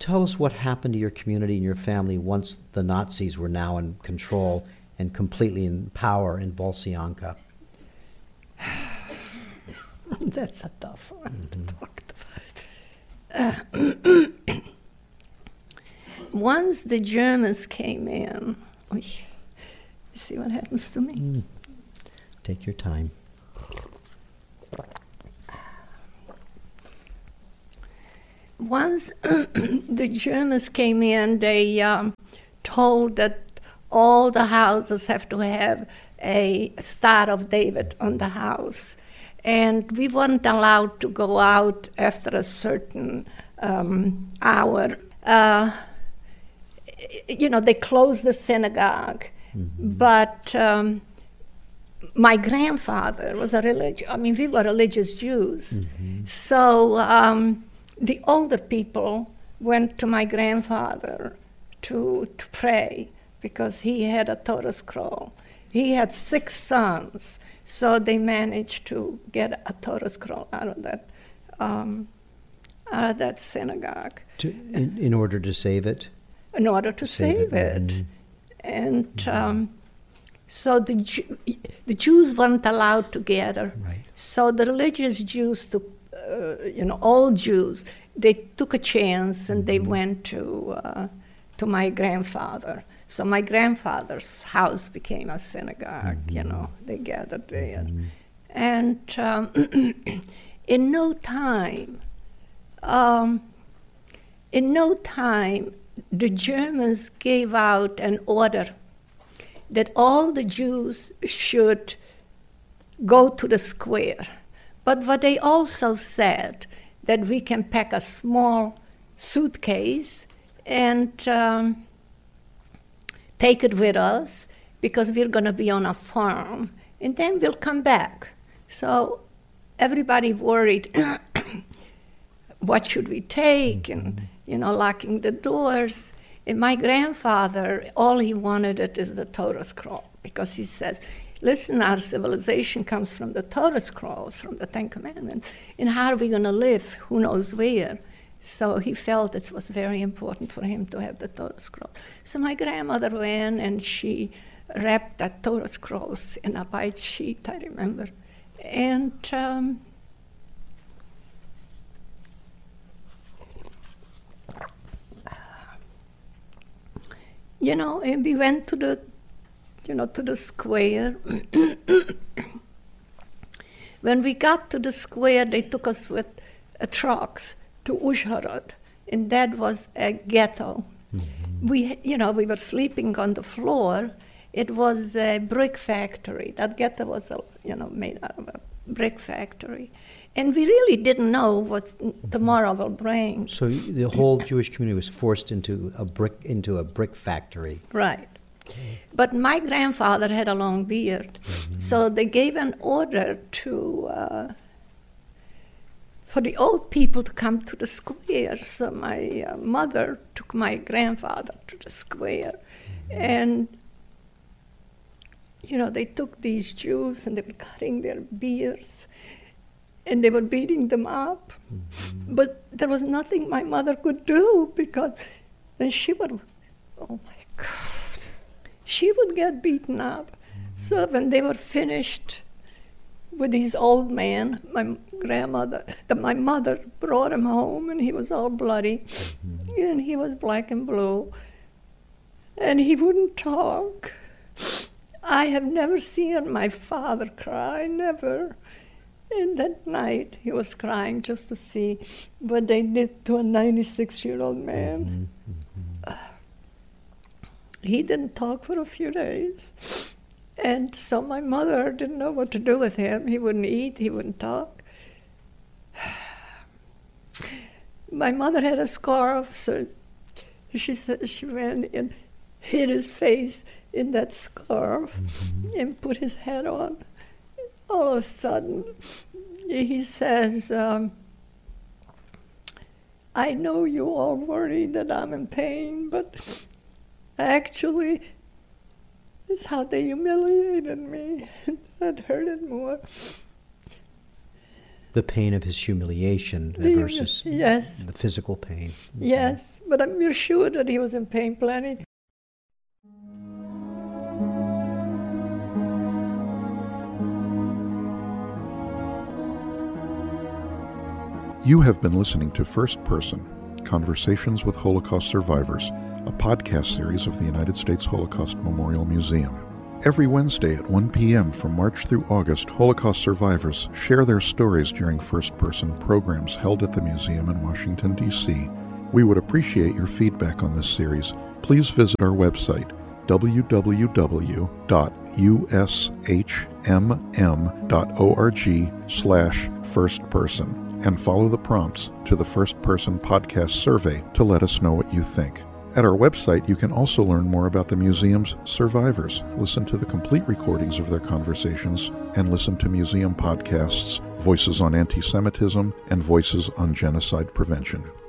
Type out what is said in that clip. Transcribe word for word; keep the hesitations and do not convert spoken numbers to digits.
tell us what happened to your community and your family once the Nazis were now in control and completely in power in Volsyanka. That's a tough one mm-hmm. to talk about. Uh, once the Germans came in, oh, you see what happens to me? Mm. Take your time. Once the Germans came in, they um, told that all the houses have to have a Star of David on the house. And we weren't allowed to go out after a certain um, hour. Uh, you know, they closed the synagogue. Mm-hmm. But um, my grandfather was a religious, I mean, we were religious Jews. Mm-hmm. So um, the older people went to my grandfather to, to pray because he had a Torah scroll. He had six sons. So they managed to get a Torah scroll out of that, um, out of that synagogue. To, in, in order to save it? In order to save, save it. it. Mm-hmm. And mm-hmm. Um, so the Jew, the Jews weren't allowed to gather. Right. So the religious Jews, took, uh, you know, all Jews, they took a chance and mm-hmm. they went to uh, to my grandfather. So my grandfather's house became a synagogue, mm-hmm. you know, they gathered there. Mm-hmm. And um, in no time, um, in no time, the Germans gave out an order that all the Jews should go to the square. But what they also said, that we can pack a small suitcase and um, take it with us because we're going to be on a farm, and then we'll come back. So everybody worried, what should we take, and, you know, locking the doors. And my grandfather, all he wanted it is the Torah scroll, because he says, listen, our civilization comes from the Torah scrolls, from the Ten Commandments, and how are we going to live? Who knows where? So he felt it was very important for him to have the Torah scroll. So my grandmother went and she wrapped the Torah scrolls in a white sheet, I remember. And um, you know, and we went to the, you know, to the square. When we got to the square, they took us with uh, trucks to Uzhhorod, and that was a ghetto. Mm-hmm. We, you know, we were sleeping on the floor. It was a brick factory. That ghetto was, a, you know, made out of a brick factory, and we really didn't know what mm-hmm. tomorrow will bring. So the whole Jewish community was forced into a brick into a brick factory. Right. Okay. But my grandfather had a long beard, mm-hmm. so they gave an order to. Uh, for the old people to come to the square. So my uh, mother took my grandfather to the square. Mm-hmm. And, you know, they took these Jews and they were cutting their beards and they were beating them up. Mm-hmm. But there was nothing my mother could do because then she would, oh my God, she would get beaten up. Mm-hmm. So when they were finished with his old man, my grandmother, the, my mother brought him home, and he was all bloody, mm-hmm. and he was black and blue, and he wouldn't talk. I have never seen my father cry, never. And that night, he was crying just to see what they did to a ninety-six-year-old man. Mm-hmm. Uh, he didn't talk for a few days. And so my mother didn't know what to do with him. He wouldn't eat, he wouldn't talk. My mother had a scarf, so she said she went and hid his face in that scarf mm-hmm. and put his head on. All of a sudden, he says, um, I know you all worry that I'm in pain, but actually, it's how they humiliated me. That hurted more. The pain of his humiliation The- versus yes. the physical pain. Yes, but I'm we're sure that he was in pain plenty. You have been listening to First Person, Conversations with Holocaust Survivors, a podcast series of the United States Holocaust Memorial Museum. Every Wednesday at one p.m. from March through August, Holocaust survivors share their stories during first-person programs held at the museum in Washington, D C We would appreciate your feedback on this series. Please visit our website, w w w dot u s h m m dot org slash firstperson, and follow the prompts to the First Person Podcast survey to let us know what you think. At our website, you can also learn more about the museum's survivors, listen to the complete recordings of their conversations, and listen to museum podcasts, Voices on Anti-Semitism and Voices on Genocide Prevention.